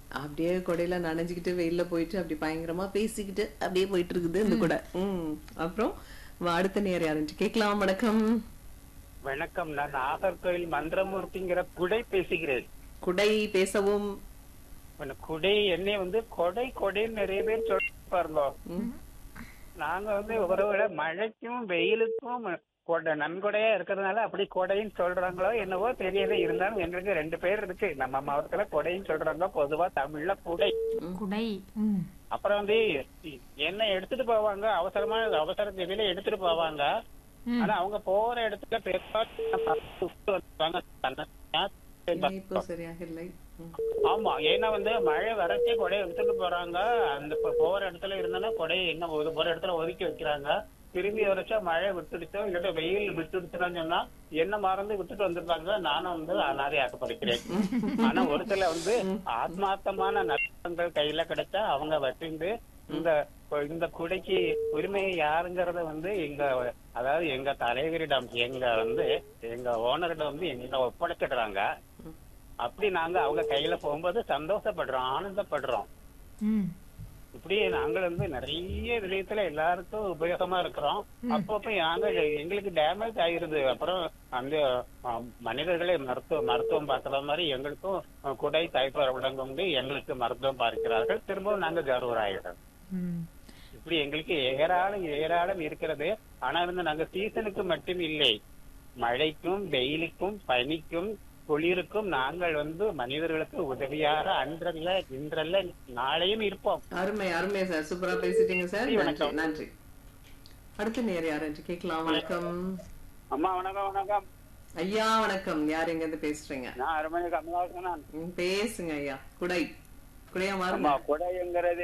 அப்படியே கொடையில நனைஞ்சுக்கிட்டு வெயில்ல போயிட்டு அப்படி பயங்கரமா பேசிக்கிட்டு அப்படியே போயிட்டு இருக்குது இந்த கூட. அப்புறம் அடுத்த நேரம் யாருன்னு கேட்கலாம். வணக்கம். வணக்கம். நான் நாகர்கோவில் மந்திரமூர்த்திங்கிற குடை பேசுகிறேன். குடை பேசவும். குடை என்னை கொடை கொடைன்னு நிறைய பேர் சொல்லி பாருங்க. நாங்க ஒரு மழைக்கும் வெயிலுக்கும் நன்கொடையா இருக்கிறதுனால அப்படி கொடைன்னு சொல்றாங்களோ என்னவோ தெரியல. இருந்தாலும் எங்களுக்கு 2 பேர் இருக்கு. நம்ம மாவட்டத்துல கொடைன்னு சொல்றாங்க. பொதுவா தமிழ்ல குடை. குடை. அப்புறம் என்ன எடுத்துட்டு போவாங்க, அவசர தேவையில எடுத்துட்டு போவாங்க. ஆனா அவங்க போற இடத்துல சரியாக இல்லை. ஆமா, ஏன்னா மழை வரச்சே கொடையை எடுத்துட்டு போறாங்க. அந்த போற இடத்துல இருந்தாலும் கொடையை என்ன போற இடத்துல ஒதுக்கி வைக்கிறாங்க. திரும்பி வரச்சா மழை விட்டுடுச்சோ இல்லாட்ட வெயில் விட்டுடுச்சுன்னு சொன்னா என்ன மறந்து விட்டுட்டு வந்துருப்பாங்க. நானும் அனாதையாக்கப்படுகிறேன். ஆனா ஒரு சில ஆத்மார்த்தமான நட்பங்கள் கையில கிடைச்சா அவங்க வச்சிருந்து இந்த குடைக்கு உரிமை யாருங்கறத அதாவது எங்க தலைவரிடம் எங்க ஓனரிடம் எங்க ஒப்படைச்சிடுறாங்க. அப்படி நாங்க அவங்க கையில போகும்போது சந்தோஷப்படுறோம், ஆனந்தப்படுறோம். இப்படி நாங்கள் நிறைய விதயத்துல எல்லாருக்கும் உபயோகமா இருக்கிறோம். அப்பப்ப எங்களுக்கு டேமேஜ் ஆயிருது. அப்புறம் அந்த மனிதர்களை மருத்துவம் பார்க்கிற மாதிரி எங்களுக்கும் குடை தாய்ப்பார் உடங்கு எங்களுக்கு மருத்துவம் பார்க்கிறார்கள். திரும்பவும் நாங்க கௌரவர் ஆயிடுறோம். இப்படி எங்களுக்கு ஏராளம் இருக்கிறது. ஆனா நாங்க சீசனுக்கு மட்டும் இல்லை, மழைக்கும் வெயிலுக்கும் பனிக்கும் குளிருக்கும் நாங்கள் மனிதர்களுக்கு உதவியாக அன்றல்ல இன்றல்ல நாளையும் இருப்போம். அருமை அருமை சார், சூப்பரா பேசிட்டீங்க சார். நன்றி. அடுத்த நேர் யார் என்று கேட்கலாம். வணக்கம். அம்மா வணக்கம். வணக்கம் ஐயா. வணக்கம். யார் எங்க இருந்து பேசுறீங்க? நான் அரண்மனை கமலாசன். பேசுங்க ஐயா. குடையா மாறுமா? குடைங்கிறது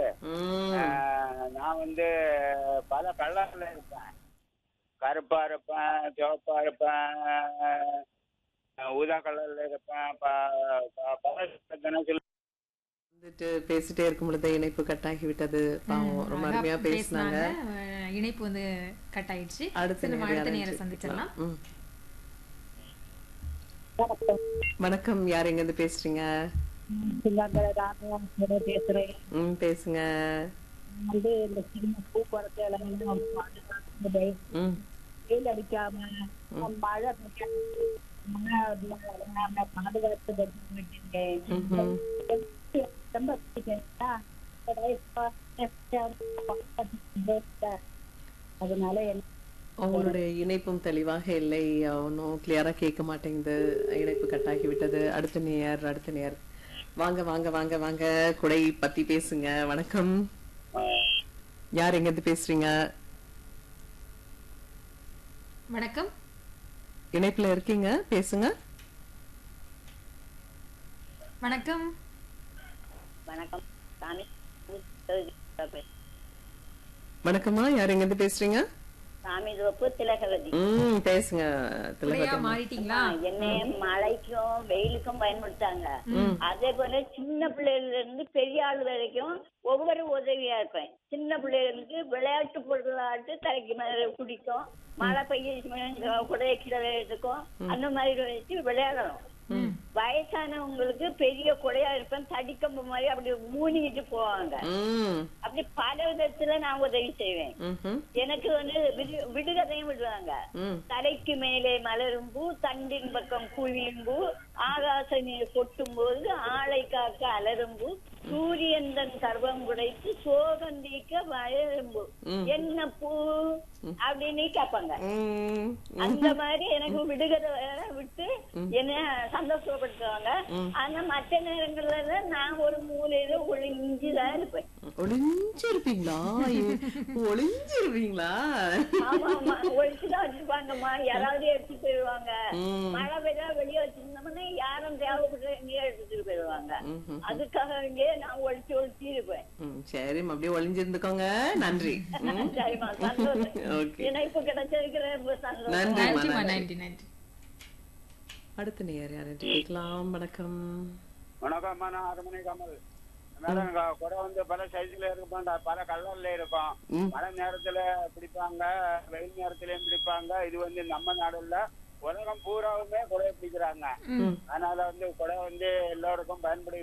நான் பல கலர்ல இருப்பேன். கருப்பா இருப்பேன், சிவப்பா இருப்பேன், ஊதா கலர்ல இருப்பேன். பேசிட்டே இருக்கும் பொழுது இணைப்பு கட்டாகி விட்டது. பாவம், ரொம்ப அருமையா பேசினாங்க. இணைப்பு கட் ஆயிடுச்சு. அடுத்த நேரம் சந்திச்சிடலாம். வணக்கம். யார் எங்க இருந்து பேசுறீங்க? பேசுங்க. வெயில் அடிக்காம மழை பாதுகாத்து அதனால உங்களுடைய இணைப்பும் தெளிவாக இல்லை. ஒன்னும் கிளியரா கேட்க மாட்டேங்குது. இணைப்பு கட்டாகி விட்டது. அடுத்த நேர் வாங்க வாங்க வாங்க வாங்க. குடை பத்தி பேசுங்க. வணக்கம். யார் எங்க இருந்து பேசுறீங்க? வணக்கம். இணைப்புல இருக்கீங்க, பேசுங்க. வணக்கம். வணக்கம். வணக்கம்மா. யார் எங்க இருந்து பேசுறீங்க? திலகவதி. பேசுங்க. மாறிட்டீங்களா? என்ன மழைக்கும் வெயிலுக்கும் பயன்படுத்தாங்க. அதே போல சின்ன பிள்ளைகள்ல இருந்து பெரிய ஆள் வரைக்கும் ஒவ்வொரு உதவியா இருப்பேன். சின்ன பிள்ளைகளுக்கு விளையாட்டு பொருளாட்டு தலைக்கு மேல குடிக்கும். மழை பெய்ய குடைய கீழே இருக்கும். அந்த மாதிரி வச்சு விளையாடணும். வயசானவங்களுக்கு பெரிய குடையா இருப்பேன். தடிக்கம்பு மாதிரி அப்படி மூணிக்கிட்டு போவாங்க. அப்படி பல விதத்துல நான் உதவி செய்வேன். எனக்கு விடுகதையும் விடுவாங்க. தலைக்கு மேலே மலரும் பூ, தண்டின் பக்கம் குழியும் பூ, ஆகாச நீர் கொட்டும் போது ஆளை காக்க அலரும் பூ, சூரியன் தன் சர்வம் குடைத்து சோகந்திக்க வளரும்பு என்ன பூ அப்படின்னு கேட்பாங்க. அந்த மாதிரி எனக்கு விடுகதை விட்டு என்ன சந்தோஷப்படுத்துவாங்க. ஆனா மற்ற நேரங்கள்ல நான் ஒரு மூலையில ஒளிஞ்சுதான் இருப்பேன். ஒளிஞ்சிருப்பீங்களா? ஆமா ஆமா, ஒழிச்சுதான் வச்சிருப்பாங்கம்மா. யாராவது எடுத்துட்டு போயிடுவாங்க. மழை பெய்யா வெளியே வச்சிருந்தோம்னா யாரும் தேவைப்பட்டு எங்கேயோ எடுத்துட்டு போயிடுவாங்க. அதுக்காக வேண்டிய நான் ஒழிச்சு இருப்பேன். சரி, அப்படியே ஒளிஞ்சிருந்துக்கோங்க. நன்றி. சரிம்மா, சந்தோஷம். இணைப்பு கிடைச்சிருக்கிற நன்றி. அடுத்த நேர் யாரு கேட்கலாம். வணக்கம். வணக்கம். நான் அரண்மனை கமல். குடை பல சைஸ்ல இருக்கும், பல கலர்ல இருக்கும். மழை நேரத்துல பிடிப்பாங்க, வெயில் நேரத்திலயும் பிடிப்பாங்க. இது நம்ம நாடுல உலகம் பூராவுமே குடையை பிடிக்கிறாங்க. அதனால குடை எல்லாருக்கும் பயன்படுது.